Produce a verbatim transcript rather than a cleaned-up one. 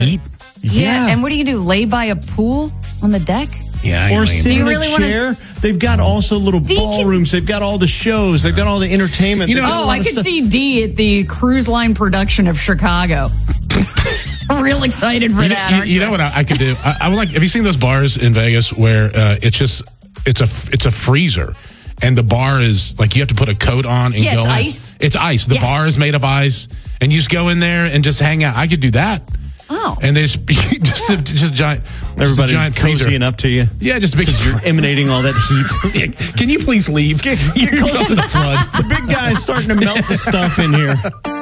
eat. Yeah. Yeah. And what do you do? Lay by a pool on the deck? Yeah, I Or know. sit Do you in really a wanna chair. They've got also little D can- ballrooms. They've got all the shows. They've got all the entertainment. You know- They've got a Oh, lot I of could stuff. see D at the cruise line production of Chicago. I'm real excited for You know, that. you- aren't you know what I, I could do? I, I would like. Have you seen those bars in Vegas where uh, it's just it's a it's a freezer, and the bar is like you have to put a coat on and Yeah, go it's in. ice. It's ice. The Yeah. bar is made of ice, and you just go in there and just hang out. I could do that. Oh. And there's just a, just a giant just a Everybody giant freezer. cozying up to you. Yeah, just a big. You're emanating all that heat. Can you please leave? You're close to the front. The big guy's starting to melt the stuff in here.